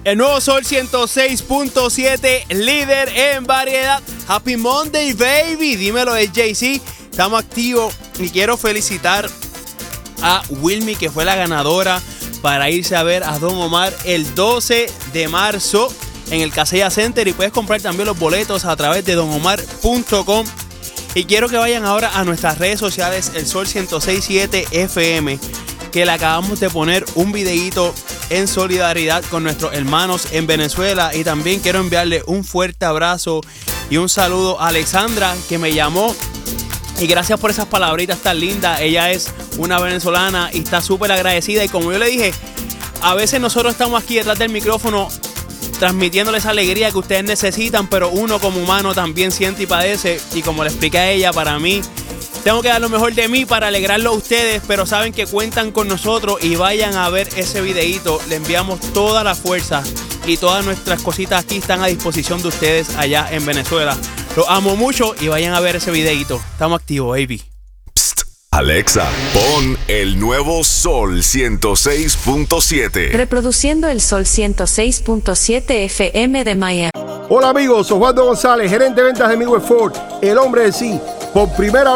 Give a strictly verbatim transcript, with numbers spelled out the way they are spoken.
El nuevo Sol ciento seis punto siete, líder en variedad. Happy Monday, baby. Dímelo, es Jay-Z. Estamos activos y quiero felicitar a Wilmy, que fue la ganadora para irse a ver a Don Omar el doce de marzo en el Casella Center. Y puedes comprar también los boletos a través de don omar punto com. Y quiero que vayan ahora a nuestras redes sociales, el Sol ciento seis punto siete F M, que le acabamos de poner un videíto en solidaridad con nuestros hermanos en Venezuela. Y también quiero enviarle un fuerte abrazo y un saludo a Alexandra, que me llamó. Y gracias por esas palabritas tan lindas. Ella es una venezolana y está súper agradecida. Y como yo le dije, a veces nosotros estamos aquí detrás del micrófono transmitiéndoles alegría que ustedes necesitan, pero uno como humano también siente y padece. Y como le expliqué a ella, para mí, tengo que dar lo mejor de mí para alegrarlo a ustedes, pero saben que cuentan con nosotros y vayan a ver ese videíto. Le enviamos toda la fuerza y todas nuestras cositas aquí están a disposición de ustedes allá en Venezuela. Los amo mucho y vayan a ver ese videíto. Estamos activos, baby. Psst, Alexa, pon el nuevo Sol ciento seis punto siete. Reproduciendo el Sol ciento seis punto siete F M de Miami. Hola amigos, Osvaldo González, gerente de ventas de Midwest Ford, el hombre de sí. Por primera